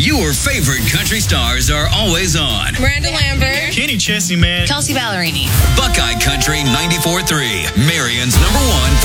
Your favorite country stars are always on. Miranda Lambert. Kenny Chesney, man. Kelsey Ballerini. Buckeye Country 94.3, Marion's #1